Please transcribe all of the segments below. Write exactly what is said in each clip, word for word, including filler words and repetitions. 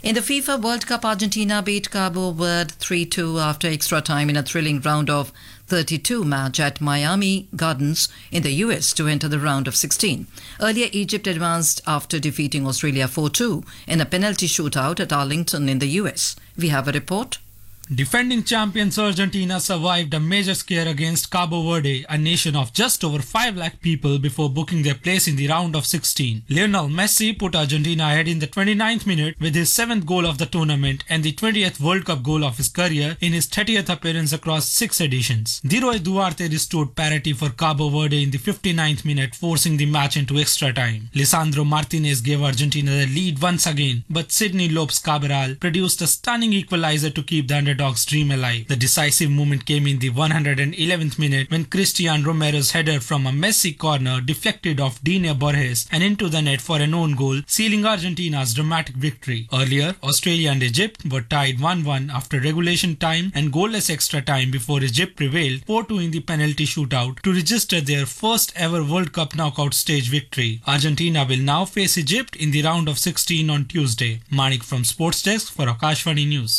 In the FIFA World Cup, Argentina beat Cabo Verde three two after extra time in a thrilling round of thirty-two match at Miami Gardens in the U S to enter the round of sixteen. Earlier, Egypt advanced after defeating Australia four two in a penalty shootout at Arlington in the U S. We have a report. Defending champions Argentina survived a major scare against Cabo Verde, a nation of just over five lakh people, before booking their place in the round of sixteen. Lionel Messi put Argentina ahead in the twenty-ninth minute with his seventh goal of the tournament and the twentieth World Cup goal of his career in his thirtieth appearance across six editions. Diroy Duarte restored parity for Cabo Verde in the fifty-ninth minute, forcing the match into extra time. Lisandro Martinez gave Argentina the lead once again, but Sidney Lopes Cabral produced a stunning equalizer to keep the underdog's dream alive. The decisive moment came in the one hundred eleventh minute when Cristian Romero's header from a Messi corner deflected off Dine Borges and into the net for an own goal, sealing Argentina's dramatic victory. Earlier, Australia and Egypt were tied one one after regulation time and goalless extra time before Egypt prevailed four two in the penalty shootout to register their first ever World Cup knockout stage victory. Argentina will now face Egypt in the round of sixteen on Tuesday. Manik from Sports Desk for Akashvani News.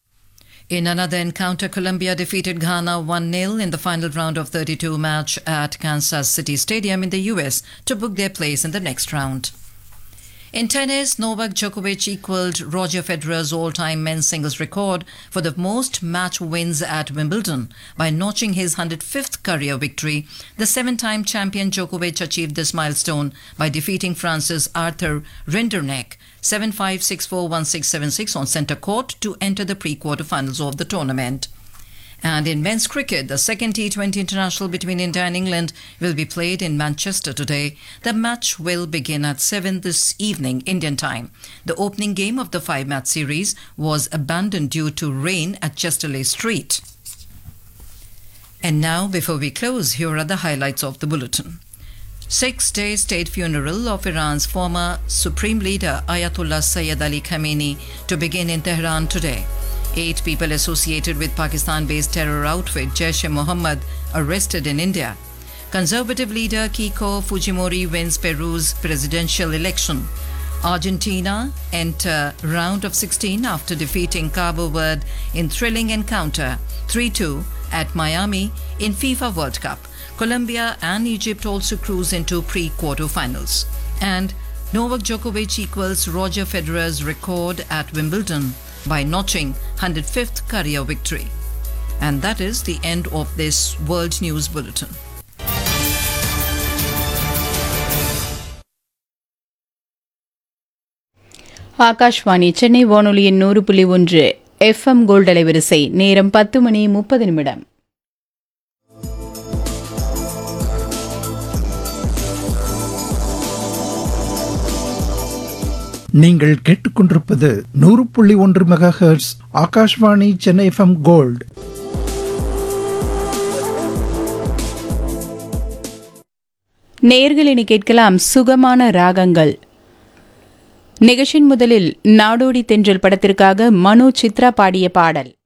In another encounter, Colombia defeated Ghana one nil in the final round of thirty-two match at Kansas City Stadium in the U S to book their place in the next round. In tennis, Novak Djokovic equaled Roger Federer's all-time men's singles record for the most match wins at Wimbledon by notching his one hundred fifth career victory. The seven-time champion Djokovic achieved this milestone by defeating France's Arthur Rinderknecht seven five, six four, one six, seven six on centre court to enter the pre-quarterfinals of the tournament. And in men's cricket, the second T twenty international between India and England will be played in Manchester today. The match will begin at seven this evening, Indian time. The opening game of the five-match series was abandoned due to rain at Chesterley Street. And now, before we close, here are the highlights of the bulletin. Six-day state funeral of Iran's former Supreme Leader Ayatollah Sayyid Ali Khamenei to begin in Tehran today. Eight people associated with Pakistan-based terror outfit Jaish-e-Mohammed arrested in India. Conservative leader Keiko Fujimori wins Peru's presidential election. Argentina enter round of sixteen after defeating Cabo Verde in thrilling encounter three two at Miami in FIFA World Cup. Colombia and Egypt also cruise into pre-quarterfinals. And Novak Djokovic equals Roger Federer's record at Wimbledon by notching one hundred fifth career victory. And that is the end of this World News Bulletin. Akashvani Chennai வானொலியின் நூறு புள்ளி ஒன்று FM gold அலைவரிசை நேரம் பத்து மணி முப்பது நிமிடம். நீங்கள் கேட்டுக்கொண்டிருப்பது நூறு புள்ளி ஒன்று mega hertz Akashvani Chennai FM gold. நேயர்கள் இனி கேட்கலாம் சுகமான ராகங்கள். நிகழ்ச்சியின் முதலில் நாடோடி தென்றல் படத்திற்காக மனு சித்ரா பாடிய பாடல்.